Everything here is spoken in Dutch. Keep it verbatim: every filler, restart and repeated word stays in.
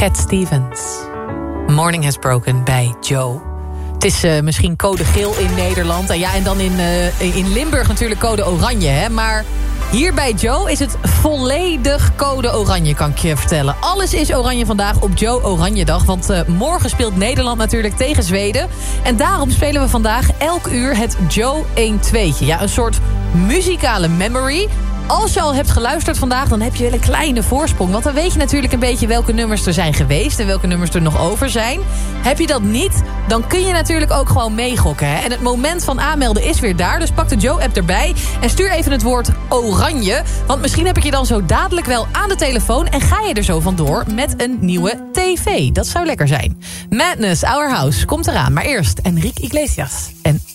Cat Stevens. Morning has broken bij Joe. Het is uh, misschien code geel in Nederland. En, ja, en dan in, uh, in Limburg natuurlijk code oranje. Hè? Maar hier bij Joe is het volledig code oranje, kan ik je vertellen. Alles is oranje vandaag op Joe Oranjedag. Want uh, morgen speelt Nederland natuurlijk tegen Zweden. En daarom spelen we vandaag elk uur het Joe één tweetje. Ja, een soort muzikale memory. Als je al hebt geluisterd vandaag, dan heb je wel een kleine voorsprong. Want dan weet je natuurlijk een beetje welke nummers er zijn geweest... en welke nummers er nog over zijn. Heb je dat niet, dan kun je natuurlijk ook gewoon meegokken. Hè? En het moment van aanmelden is weer daar. Dus pak de Joe-app erbij en stuur even het woord oranje. Want misschien heb ik je dan zo dadelijk wel aan de telefoon... en ga je er zo vandoor met een nieuwe tv. Dat zou lekker zijn. Madness, Our House, komt eraan. Maar eerst Enrique Iglesias en